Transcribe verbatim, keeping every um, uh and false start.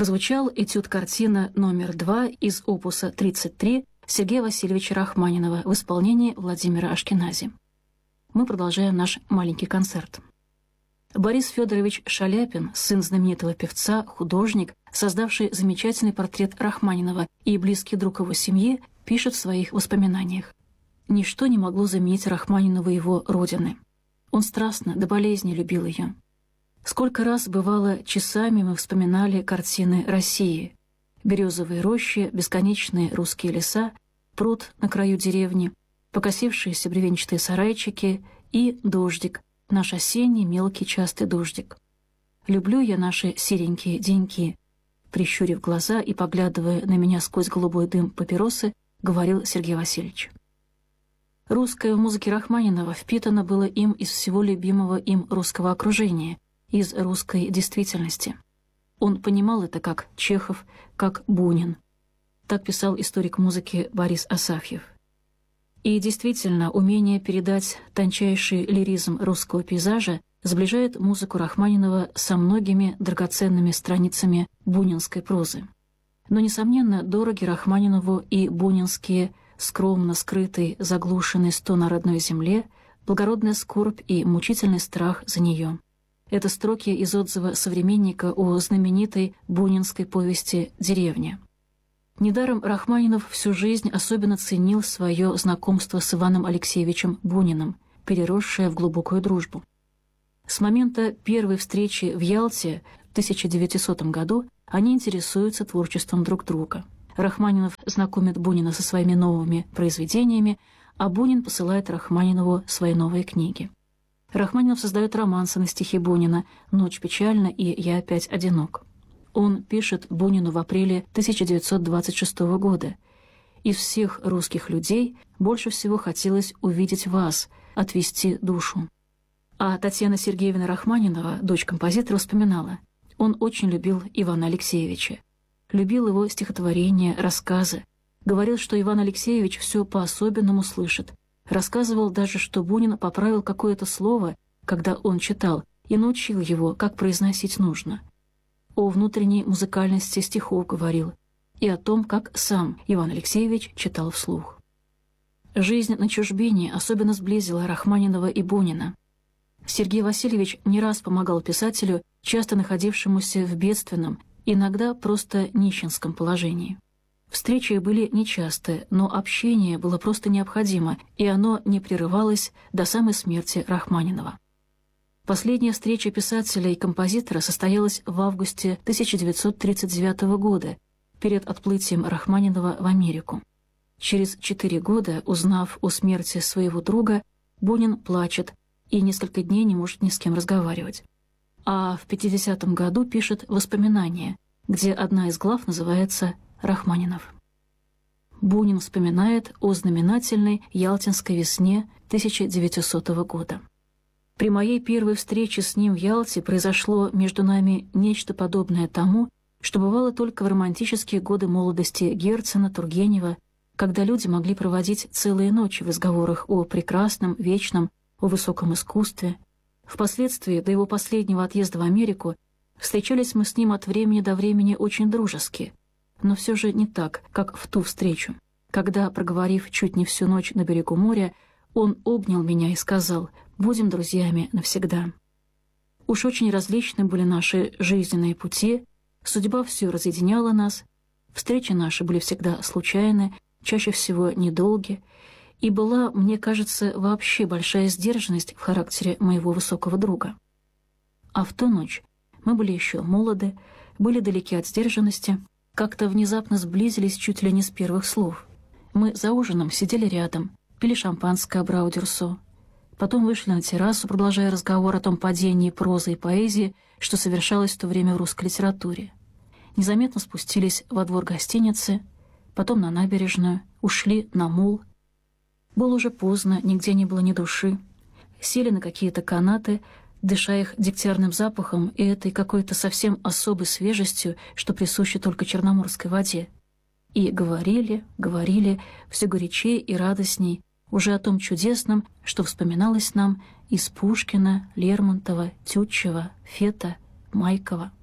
прозвучал этюд-картина номер два из опуса тридцать три Сергея Васильевича Рахманинова в исполнении Владимира Ашкенази. Мы продолжаем наш маленький концерт. Борис Федорович Шаляпин, сын знаменитого певца, художник, создавший замечательный портрет Рахманинова и близкий друг его семьи, пишет в своих воспоминаниях: «Ничто не могло заменить Рахманинова его родины. Он страстно, до болезни любил ее. Сколько раз, бывало, часами мы вспоминали картины России: березовые рощи, бесконечные русские леса, пруд на краю деревни, покосившиеся бревенчатые сарайчики и дождик, наш осенний мелкий частый дождик. Люблю я наши серенькие деньки», прищурив глаза и поглядывая на меня сквозь голубой дым папиросы, говорил Сергей Васильевич. Русское в музыке Рахманинова впитано было им из всего любимого им русского окружения, из русской действительности. Он понимал это как Чехов, как Бунин. Так писал историк музыки Борис Асафьев. И действительно, умение передать тончайший лиризм русского пейзажа сближает музыку Рахманинова со многими драгоценными страницами бунинской прозы. Но, несомненно, дороги Рахманинову и бунинские скромно скрытый, заглушенный стон о родной земле, благородная скорбь и мучительный страх за нее. Это строки из отзыва современника о знаменитой бунинской повести «Деревня». Недаром Рахманинов всю жизнь особенно ценил свое знакомство с Иваном Алексеевичем Буниным, переросшее в глубокую дружбу. С момента первой встречи в Ялте в тысяча девятисотом году они интересуются творчеством друг друга. Рахманинов знакомит Бунина со своими новыми произведениями, а Бунин посылает Рахманинову свои новые книги. Рахманинов создает романсы на стихи Бунина «Ночь печальна» и «Я опять одинок». Он пишет Бунину в апреле тысяча девятьсот двадцать шестого года: «Из всех русских людей больше всего хотелось увидеть вас, отвести душу». А Татьяна Сергеевна Рахманинова, дочь композитора, вспоминала: «Он очень любил Ивана Алексеевича. Любил его стихотворения, рассказы. Говорил, что Иван Алексеевич все по-особенному слышит. Рассказывал даже, что Бунин поправил какое-то слово, когда он читал, и научил его, как произносить нужно. О внутренней музыкальности стихов говорил, и о том, как сам Иван Алексеевич читал вслух». Жизнь на чужбине особенно сблизила Рахманинова и Бунина. Сергей Васильевич не раз помогал писателю, часто находившемуся в бедственном, иногда просто нищенском положении. Встречи были нечастые, но общение было просто необходимо, и оно не прерывалось до самой смерти Рахманинова. Последняя встреча писателя и композитора состоялась в августе тысяча девятьсот тридцать девятого года, перед отплытием Рахманинова в Америку. Через четыре года, узнав о смерти своего друга, Бунин плачет и несколько дней не может ни с кем разговаривать. А в пятидесятом году пишет «Воспоминания», где одна из глав называется «Рахманинов». Бунин вспоминает о знаменательной ялтинской весне тысяча девятисотого года. «При моей первой встрече с ним в Ялте произошло между нами нечто подобное тому, что бывало только в романтические годы молодости Герцена, Тургенева, когда люди могли проводить целые ночи в разговорах о прекрасном, вечном, о высоком искусстве. Впоследствии, до его последнего отъезда в Америку, встречались мы с ним от времени до времени очень дружески, но все же не так, как в ту встречу, когда, проговорив чуть не всю ночь на берегу моря, он обнял меня и сказал: «Будем друзьями навсегда». Уж очень различны были наши жизненные пути, судьба все разъединяла нас, встречи наши были всегда случайны, чаще всего недолги, и была, мне кажется, вообще большая сдержанность в характере моего высокого друга. А в ту ночь мы были еще молоды, были далеки от сдержанности, как-то внезапно сблизились чуть ли не с первых слов. Мы за ужином сидели рядом, пили шампанское Абрау-Дюрсо. Потом вышли на террасу, продолжая разговор о том падении прозы и поэзии, что совершалось в то время в русской литературе. Незаметно спустились во двор гостиницы, потом на набережную, ушли на мул. Было уже поздно, нигде не было ни души. Сели на какие-то канаты, дыша их дегтярным запахом и этой какой-то совсем особой свежестью, что присуща только черноморской воде. И говорили, говорили, все горячей и радостней, уже о том чудесном, что вспоминалось нам из Пушкина, Лермонтова, Тютчева, Фета, Майкова.